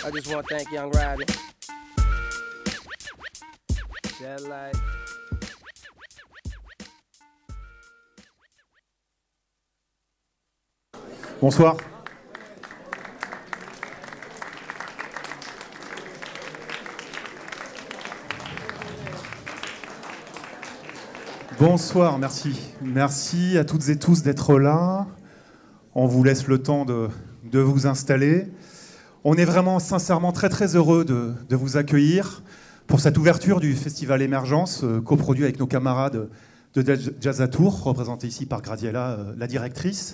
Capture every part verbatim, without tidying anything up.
I just want to thank Young Roddy. Shed light. Bonsoir. Bonsoir, merci. Merci à toutes et tous d'être là. On vous laisse le temps de, de vous installer. On est vraiment sincèrement très très heureux de, de vous accueillir pour cette ouverture du Festival Émergence, euh, coproduit avec nos camarades de Jazz à Tours, représenté ici par Graziella, euh, la directrice.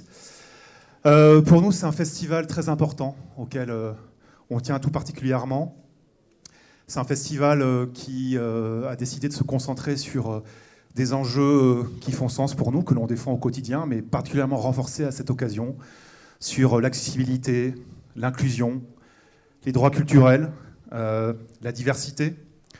Euh, pour nous, c'est un festival très important auquel euh, on tient tout particulièrement. C'est un festival euh, qui euh, a décidé de se concentrer sur euh, des enjeux euh, qui font sens pour nous, que l'on défend au quotidien, mais particulièrement renforcés à cette occasion, sur euh, l'accessibilité, l'inclusion, les droits culturels, euh, la diversité.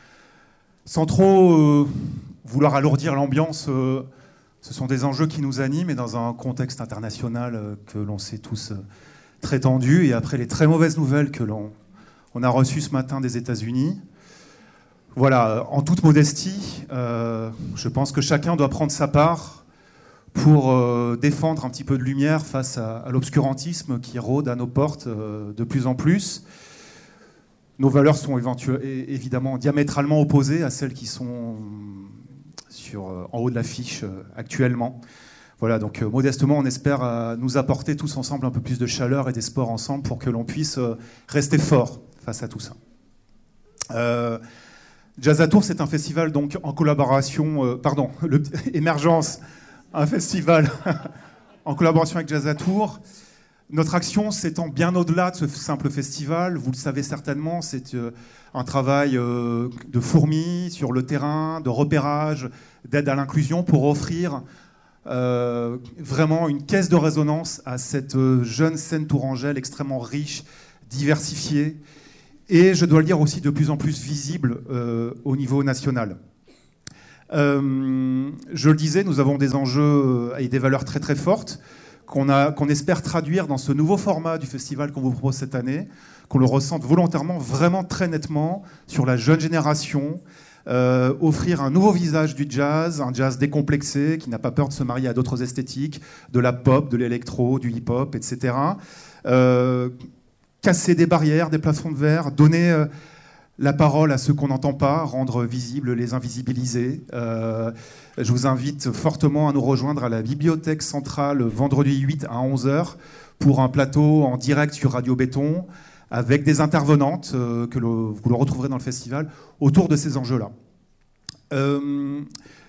Sans trop euh, vouloir alourdir l'ambiance, euh, ce sont des enjeux qui nous animent et dans un contexte international euh, que l'on sait tous euh, très tendu. Et après les très mauvaises nouvelles que l'on on a reçues ce matin des États-Unis, voilà, en toute modestie, euh, je pense que chacun doit prendre sa part pour euh, défendre un petit peu de lumière face à, à l'obscurantisme qui rôde à nos portes euh, de plus en plus. Nos valeurs sont évidemment diamétralement opposées à celles qui sont sur, euh, en haut de l'affiche euh, actuellement. Voilà, donc euh, modestement, on espère euh, nous apporter tous ensemble un peu plus de chaleur et d'espoir ensemble pour que l'on puisse euh, rester fort face à tout ça. Euh, Jazz à Tours, c'est un festival donc en collaboration, euh, pardon, le, Émergence, un festival en collaboration avec Jazz à Tours. Notre action s'étend bien au-delà de ce simple festival. Vous le savez certainement, c'est euh, un travail euh, de fourmi sur le terrain, de repérage, d'aide à l'inclusion pour offrir euh, vraiment une caisse de résonance à cette euh, jeune scène tourangelle extrêmement riche, diversifiée, et je dois le dire aussi de plus en plus visible euh, au niveau national. Euh, je le disais, nous avons des enjeux et des valeurs très très fortes qu'on a, qu'on espère traduire dans ce nouveau format du festival qu'on vous propose cette année, qu'on le ressente volontairement, vraiment très nettement, sur la jeune génération, euh, offrir un nouveau visage du jazz, un jazz décomplexé, qui n'a pas peur de se marier à d'autres esthétiques, de la pop, de l'électro, du hip-hop, et cetera. Euh, casser des barrières, des plafonds de verre, donner euh, la parole à ceux qu'on n'entend pas, rendre visibles les invisibilisés. Euh, je vous invite fortement à nous rejoindre à la Bibliothèque Centrale vendredi huit à onze heures pour un plateau en direct sur Radio Béton avec des intervenantes euh, que le, vous le retrouverez dans le festival autour de ces enjeux-là. Euh,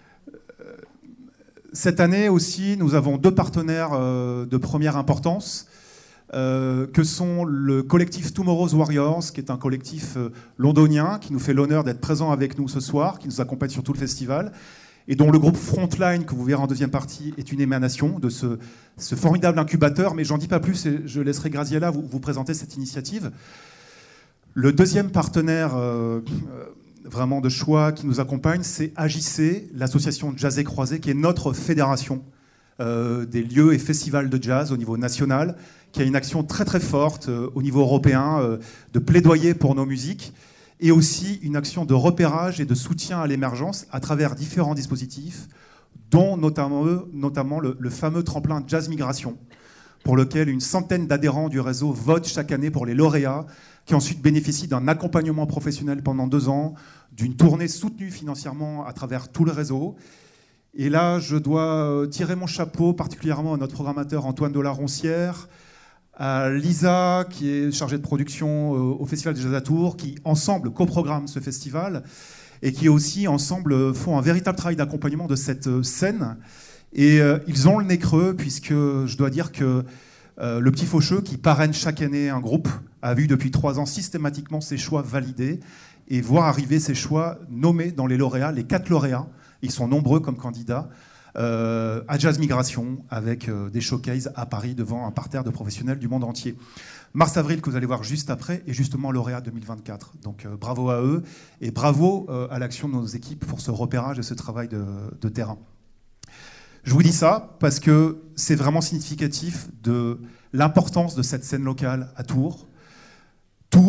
cette année aussi, nous avons deux partenaires euh, de première importance. Euh, que sont le collectif Tomorrow's Warriors, qui est un collectif euh, londonien qui nous fait l'honneur d'être présent avec nous ce soir, qui nous accompagne sur tout le festival, et dont le groupe Frontline, que vous verrez en deuxième partie, est une émanation de ce, ce formidable incubateur. Mais j'en dis pas plus et je laisserai Graziella vous, vous présenter cette initiative. Le deuxième partenaire euh, vraiment de choix qui nous accompagne, c'est A J C, l'association Jazz et Croisé, qui est notre fédération euh, des lieux et festivals de jazz au niveau national, qui a une action très très forte euh, au niveau européen euh, de plaidoyer pour nos musiques, et aussi une action de repérage et de soutien à l'émergence à travers différents dispositifs, dont notamment, notamment le, le fameux tremplin Jazz Migration, pour lequel une centaine d'adhérents du réseau votent chaque année pour les lauréats, qui ensuite bénéficient d'un accompagnement professionnel pendant deux ans, d'une tournée soutenue financièrement à travers tout le réseau. Et là, je dois tirer mon chapeau particulièrement à notre programmateur Antoine de la Roncière, à Lisa, qui est chargée de production au Festival des Jazz à Tours, qui, ensemble, coprogramme ce festival, et qui, aussi, ensemble, font un véritable travail d'accompagnement de cette scène. Et euh, ils ont le nez creux, puisque je dois dire que euh, le Petit Faucheux, qui parraine chaque année un groupe, a vu depuis trois ans systématiquement ses choix validés, et voir arriver ces choix nommés dans les lauréats, les quatre lauréats, ils sont nombreux comme candidats, Euh, à Jazz Migration, avec euh, des showcases à Paris devant un parterre de professionnels du monde entier. Mars-Avril, que vous allez voir juste après, est justement lauréat deux mille vingt-quatre. Donc euh, bravo à eux, et bravo euh, à l'action de nos équipes pour ce repérage et ce travail de, de terrain. Je vous dis ça parce que c'est vraiment significatif de l'importance de cette scène locale à Tours. Tours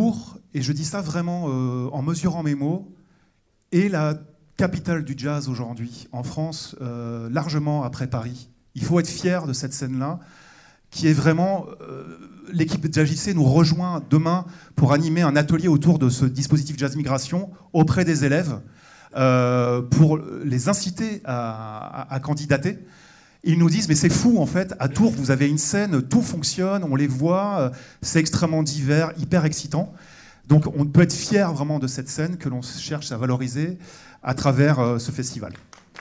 et je dis ça vraiment euh, en mesurant mes mots, est la capitale du jazz aujourd'hui, en France, euh, largement après Paris. Il faut être fier de cette scène-là, qui est vraiment... Euh, l'équipe de Jazz J C nous rejoint demain pour animer un atelier autour de ce dispositif Jazz Migration auprès des élèves, euh, pour les inciter à, à, à candidater. Ils nous disent, mais c'est fou en fait, à Tours, vous avez une scène, tout fonctionne, on les voit, c'est extrêmement divers, hyper excitant. Donc on peut être fier vraiment de cette scène que l'on cherche à valoriser à travers euh, ce festival.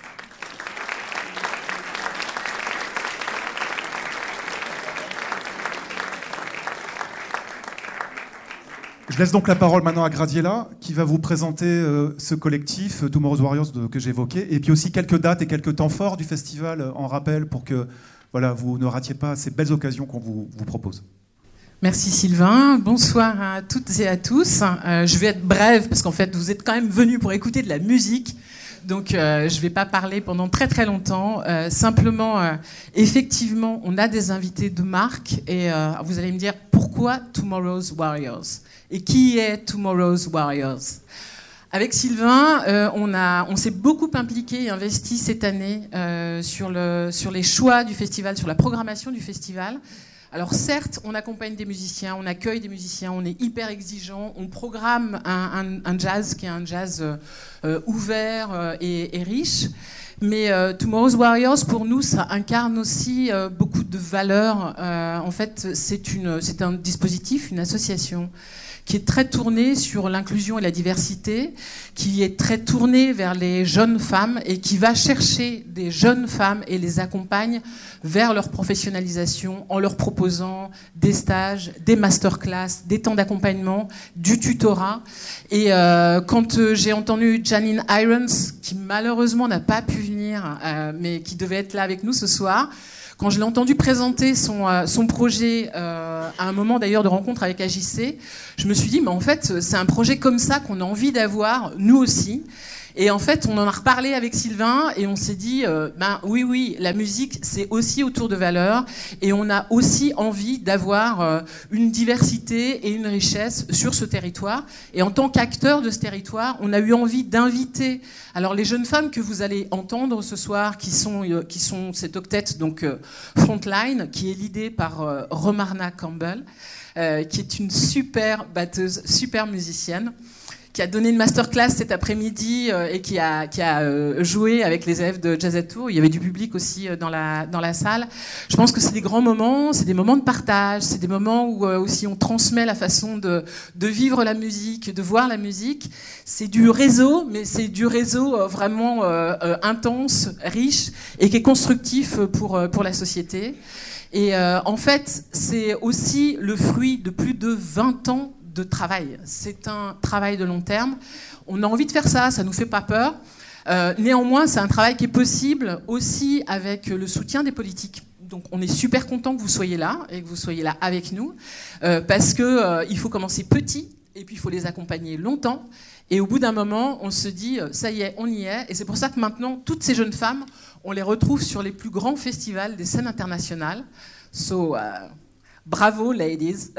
Je laisse donc la parole maintenant à Gradiela, qui va vous présenter euh, ce collectif euh, Tomorrow's Warriors de, que j'évoquais, et puis aussi quelques dates et quelques temps forts du festival euh, en rappel pour que voilà, vous ne ratiez pas ces belles occasions qu'on vous, vous propose. Merci Sylvain, bonsoir à toutes et à tous. Euh, je vais être brève parce qu'en fait vous êtes quand même venus pour écouter de la musique. Donc euh, je ne vais pas parler pendant très très longtemps. Euh, simplement, euh, effectivement, on a des invités de marque et euh, vous allez me dire pourquoi Tomorrow's Warriors ? Et qui est Tomorrow's Warriors ? Avec Sylvain, euh, on, a, on s'est beaucoup impliqué et investi cette année euh, sur, le, sur les choix du festival, sur la programmation du festival. Alors certes, on accompagne des musiciens, on accueille des musiciens, on est hyper exigeant, on programme un, un, un jazz qui est un jazz euh, ouvert euh, et, et riche. Mais euh, Tomorrow's Warriors, pour nous, ça incarne aussi euh, beaucoup de valeurs. Euh, en fait, c'est, une, c'est un dispositif, une association qui est très tournée sur l'inclusion et la diversité, qui est très tournée vers les jeunes femmes et qui va chercher des jeunes femmes et les accompagne vers leur professionnalisation en leur proposant des stages, des masterclass, des temps d'accompagnement, du tutorat. Et euh, quand euh, j'ai entendu Janine Irons, qui malheureusement n'a pas pu venir, euh, mais qui devait être là avec nous ce soir, quand je l'ai entendu présenter son, euh, son projet euh, à un moment d'ailleurs de rencontre avec A J C, je me suis dit, mais en fait, c'est un projet comme ça qu'on a envie d'avoir, nous aussi. Et en fait, on en a reparlé avec Sylvain et on s'est dit, euh, ben oui, oui, la musique, c'est aussi autour de valeurs et on a aussi envie d'avoir euh, une diversité et une richesse sur ce territoire. Et en tant qu'acteur de ce territoire, on a eu envie d'inviter alors les jeunes femmes que vous allez entendre ce soir, qui sont, euh, qui sont cette octette, donc euh, Frontline, qui est l'idée par euh, Romarna Campbell, euh, qui est une super batteuse, super musicienne, qui a donné une masterclass cet après-midi euh, et qui a, qui a euh, joué avec les élèves de Jazz at Tours. Il y avait du public aussi euh, dans, la, dans la salle. Je pense que c'est des grands moments, c'est des moments de partage, c'est des moments où euh, aussi on transmet la façon de, de vivre la musique, de voir la musique. C'est du réseau, mais c'est du réseau euh, vraiment euh, euh, intense, riche et qui est constructif pour, euh, pour la société. Et euh, en fait, c'est aussi le fruit de plus de vingt ans de travail. C'est un travail de long terme. On a envie de faire ça, ça ne nous fait pas peur. Euh, néanmoins, c'est un travail qui est possible aussi avec le soutien des politiques. Donc on est super content que vous soyez là et que vous soyez là avec nous euh, parce qu'il euh, faut commencer petit et puis il faut les accompagner longtemps. Et au bout d'un moment, on se dit, ça y est, on y est. Et c'est pour ça que maintenant, toutes ces jeunes femmes, on les retrouve sur les plus grands festivals des scènes internationales. So, uh, bravo, ladies.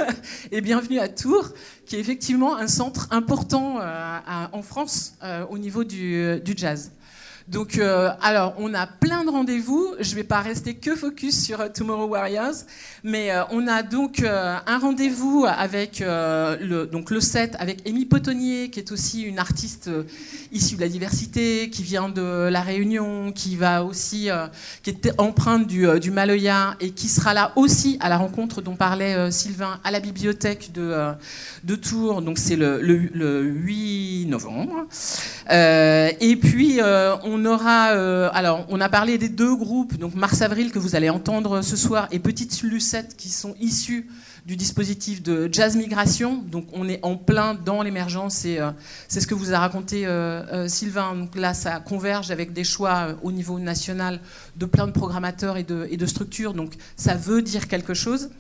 Et bienvenue à Tours, qui est effectivement un centre important euh, à, en France euh, au niveau du, du jazz. Donc, euh, alors, on a plein de rendez-vous. Je ne vais pas rester que focus sur uh, Tomorrow Warriors, mais euh, on a donc euh, un rendez-vous avec euh, le, donc le set avec Amy Potonnier, qui est aussi une artiste euh, issue de la diversité, qui vient de La Réunion, qui va aussi, euh, qui est empreinte du, euh, du Maloya et qui sera là aussi à la rencontre dont parlait euh, Sylvain à la bibliothèque de, euh, de Tours. Donc, c'est le, le, le huit novembre. Euh, et puis, euh, on On aura, euh, alors, on a parlé des deux groupes, donc Mars Avril que vous allez entendre ce soir et Petite Lucette qui sont issus du dispositif de Jazz Migration. Donc on est en plein dans l'émergence et euh, c'est ce que vous a raconté euh, euh, Sylvain. Donc là, ça converge avec des choix euh, au niveau national de plein de programmateurs et de, et de structures. Donc ça veut dire quelque chose.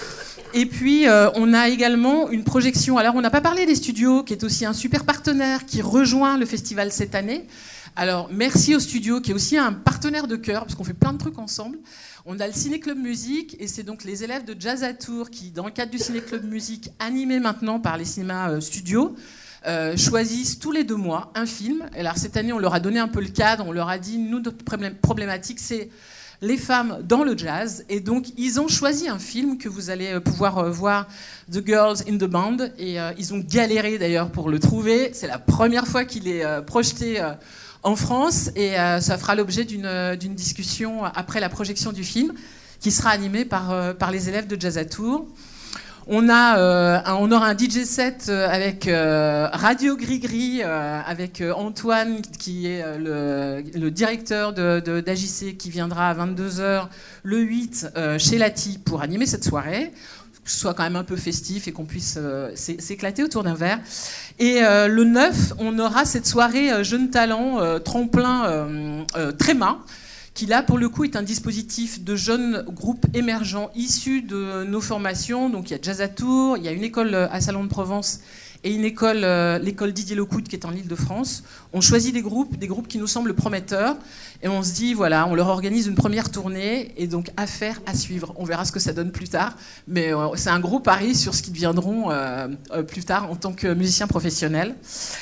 Et puis, euh, on a également une projection. Alors, on n'a pas parlé des studios, qui est aussi un super partenaire qui rejoint le festival cette année, Alors, merci au studio, qui est aussi un partenaire de cœur, parce qu'on fait plein de trucs ensemble. On a le Ciné Club Musique, et c'est donc les élèves de Jazz à Tours qui, dans le cadre du Ciné Club Musique, animé maintenant par les cinémas euh, studios, euh, choisissent tous les deux mois un film. Et alors, cette année, on leur a donné un peu le cadre, on leur a dit, nous, notre problématique, c'est les femmes dans le jazz. Et donc, ils ont choisi un film que vous allez pouvoir euh, voir, The Girls in the Band. Et euh, ils ont galéré, d'ailleurs, pour le trouver. C'est la première fois qu'il est euh, projeté euh, en France, et euh, ça fera l'objet d'une, d'une discussion après la projection du film, qui sera animée par, euh, par les élèves de Jazz à Tours. On, a, euh, un, on aura un D J set avec euh, Radio Gris Gris, euh, avec euh, Antoine, qui est euh, le, le directeur de, de, d'A J C, qui viendra à vingt-deux heures le huit euh, chez Lati pour animer cette soirée, que ce soit quand même un peu festif et qu'on puisse euh, s'éclater autour d'un verre. Et euh, le neuf, on aura cette soirée euh, Jeunes Talents, euh, tremplin euh, euh, Tréma, qui là, pour le coup, est un dispositif de jeunes groupes émergents issus de nos formations. Donc il y a Jazz à Tours, il y a une école à Salon de Provence et une école, euh, l'école Didier Locoute, qui est en Île-de-France. On choisit des groupes, des groupes qui nous semblent prometteurs, et on se dit, voilà, on leur organise une première tournée, et donc affaire à suivre. On verra ce que ça donne plus tard, mais euh, c'est un gros pari sur ce qu'ils deviendront euh, euh, plus tard en tant que musiciens professionnels.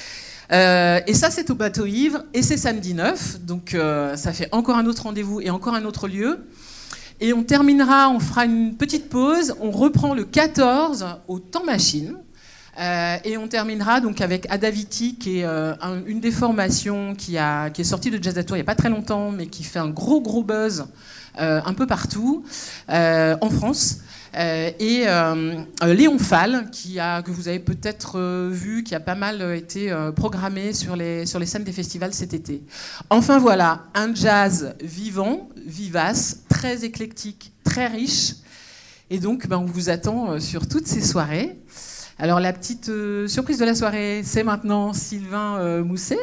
Euh, et ça, c'est au Bateau Ivre, et c'est samedi neuf, donc euh, ça fait encore un autre rendez-vous et encore un autre lieu. Et on terminera, on fera une petite pause, on reprend le quatorze au Temps Machine. Euh, et on terminera donc avec Adaviti, qui est euh, un, une des formations qui, a, qui est sortie de Jazz à Tours il n'y a pas très longtemps, mais qui fait un gros gros buzz euh, un peu partout euh, en France. Euh, et euh, Léon Fall, qui a, que vous avez peut-être euh, vu, qui a pas mal été euh, programmé sur les, sur les scènes des festivals cet été. Enfin voilà, un jazz vivant, vivace, très éclectique, très riche. Et donc ben, on vous attend euh, sur toutes ces soirées. Alors la petite euh, surprise de la soirée, c'est maintenant Sylvain euh, Mousset.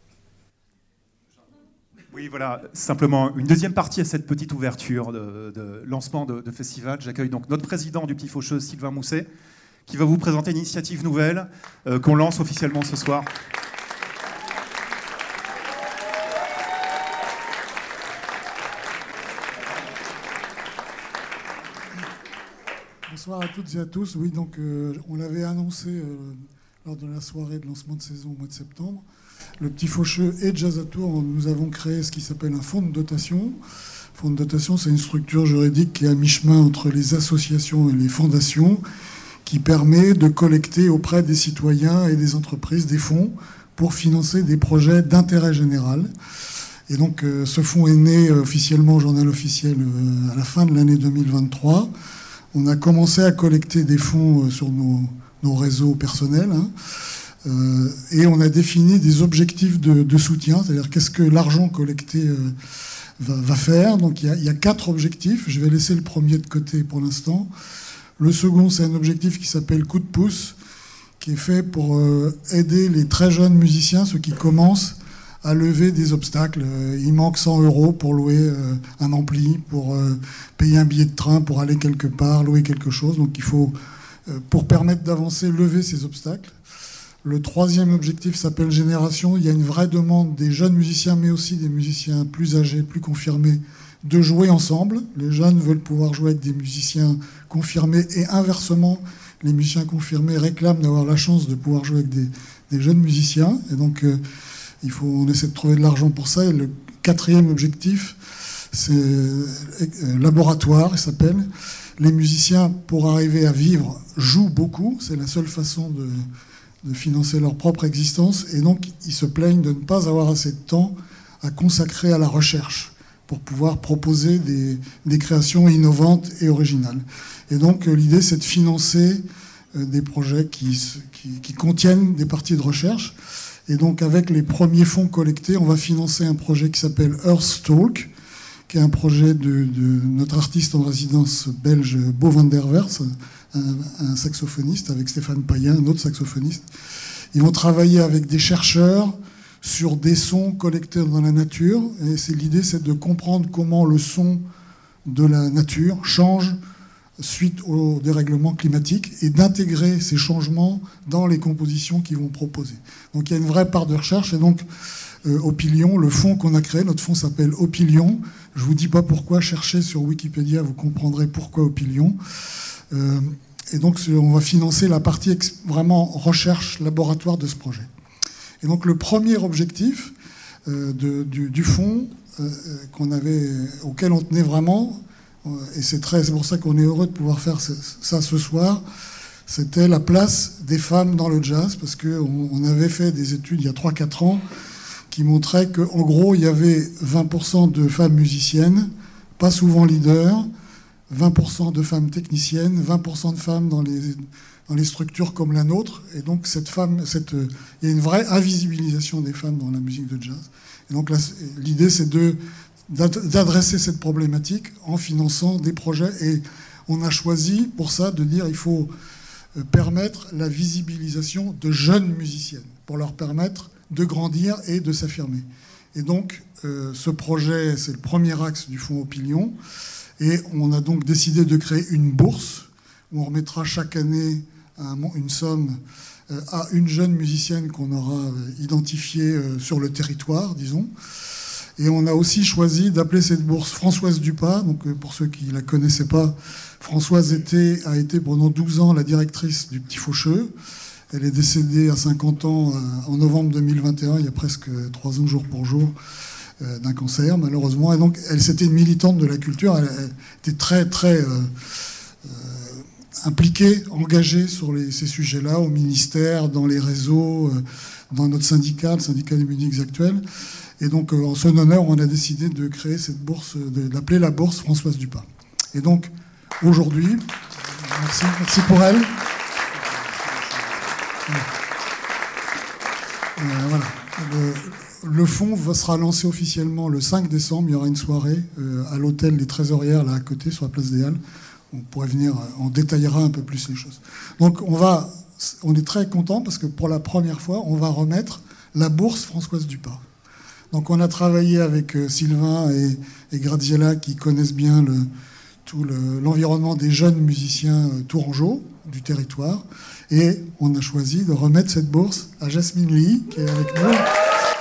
Oui, voilà, simplement une deuxième partie à cette petite ouverture de, de lancement de, de festival. J'accueille donc notre président du Petit Faucheux, Sylvain Mousset, qui va vous présenter une initiative nouvelle euh, qu'on lance officiellement ce soir. Bonsoir à toutes et à tous. Oui, donc euh, on l'avait annoncé euh, lors de la soirée de lancement de saison au mois de septembre. Le Petit Faucheux et Jazz à Tours, nous avons créé ce qui s'appelle un fonds de dotation. Fonds de dotation, c'est une structure juridique qui est à mi-chemin entre les associations et les fondations, qui permet de collecter auprès des citoyens et des entreprises des fonds pour financer des projets d'intérêt général. Et donc euh, ce fonds est né euh, officiellement au journal officiel euh, à la fin de l'année deux mille vingt-trois. On a commencé à collecter des fonds euh, sur nos, nos réseaux personnels, hein. Euh, et on a défini des objectifs de, de soutien, c'est-à-dire qu'est-ce que l'argent collecté euh, va, va faire. Donc il y, a, il y a quatre objectifs. Je vais laisser le premier de côté pour l'instant. Le second, c'est un objectif qui s'appelle coup de pouce, qui est fait pour euh, aider les très jeunes musiciens, ceux qui commencent à lever des obstacles. Euh, il manque cent euros pour louer euh, un ampli, pour euh, payer un billet de train, pour aller quelque part, louer quelque chose. Donc il faut, euh, pour permettre d'avancer, lever ces obstacles. Le troisième objectif s'appelle Génération. Il y a une vraie demande des jeunes musiciens, mais aussi des musiciens plus âgés, plus confirmés, de jouer ensemble. Les jeunes veulent pouvoir jouer avec des musiciens confirmés, et inversement, les musiciens confirmés réclament d'avoir la chance de pouvoir jouer avec des, des jeunes musiciens. Et donc, euh, il faut, on essaie de trouver de l'argent pour ça. Et le quatrième objectif, c'est euh, laboratoire, il s'appelle. Les musiciens, pour arriver à vivre, jouent beaucoup. C'est la seule façon de... de financer leur propre existence, et donc ils se plaignent de ne pas avoir assez de temps à consacrer à la recherche pour pouvoir proposer des, des créations innovantes et originales. Et donc euh, l'idée, c'est de financer euh, des projets qui, qui, qui contiennent des parties de recherche. Et donc avec les premiers fonds collectés, on va financer un projet qui s'appelle Earth Talk, qui est un projet de, de notre artiste en résidence belge, Bo van der Wers, un, un saxophoniste, avec Stéphane Payen, un autre saxophoniste. Ils vont travailler avec des chercheurs sur des sons collectés dans la nature. Et c'est, l'idée, c'est de comprendre comment le son de la nature change suite au dérèglement climatique, et d'intégrer ces changements dans les compositions qu'ils vont proposer. Donc il y a une vraie part de recherche, et donc euh, Opilion, le fonds qu'on a créé. Notre fonds s'appelle Opilion. Je ne vous dis pas pourquoi, cherchez sur Wikipédia, vous comprendrez pourquoi Opilion. Euh, et donc, on va financer la partie vraiment recherche, laboratoire de ce projet. Et donc, le premier objectif euh, de, du, du fonds euh, qu'on avait, auquel on tenait vraiment, euh, et c'est très, c'est pour ça qu'on est heureux de pouvoir faire ce, ça ce soir, c'était la place des femmes dans le jazz, parce qu'on on avait fait des études il y a trois quatre ans qui montraient qu'en gros, il y avait vingt pour cent de femmes musiciennes, pas souvent leaders, vingt pour cent de femmes techniciennes, vingt pour cent de femmes dans les, dans les structures comme la nôtre. Et donc, cette femme, cette, il y a une vraie invisibilisation des femmes dans la musique de jazz. Et donc, l'idée, c'est de, d'adresser cette problématique en finançant des projets. Et on a choisi, pour ça, de dire qu'il faut permettre la visibilisation de jeunes musiciennes, pour leur permettre de grandir et de s'affirmer. Et donc, euh, ce projet, c'est le premier axe du fonds Opilion. Et on a donc décidé de créer une bourse où on remettra chaque année un, une somme euh, à une jeune musicienne qu'on aura identifiée euh, sur le territoire, disons. Et on a aussi choisi d'appeler cette bourse Françoise Dupas. Donc, euh, pour ceux qui ne la connaissaient pas, Françoise était, a été pendant douze ans la directrice du Petit Faucheux. Elle est décédée à cinquante ans euh, en novembre deux mille vingt et un, il y a presque trois ans jour pour jour, euh, d'un cancer, malheureusement. Et donc, elle, c'était une militante de la culture. Elle, elle était très, très euh, euh, impliquée, engagée sur les, ces sujets-là, au ministère, dans les réseaux, euh, dans notre syndicat, le syndicat des musiques actuelles. Et donc, euh, en son honneur, on a décidé de créer cette bourse, de, d'appeler la bourse Françoise Dupas. Et donc, aujourd'hui, merci, merci pour elle. Euh, voilà. Le, le fonds va, sera lancé officiellement le cinq décembre. Il y aura une soirée euh, à l'hôtel des Trésorières, là à côté, sur la place des Halles. On pourrait venir, on détaillera un peu plus les choses. Donc on va, on est très content parce que pour la première fois, on va remettre la bourse Françoise Dupas. Donc on a travaillé avec euh, Sylvain et, et Graziella qui connaissent bien le, tout le, l'environnement des jeunes musiciens euh, tourangeaux du territoire. Et on a choisi de remettre cette bourse à Jasmine Lee, qui est avec nous.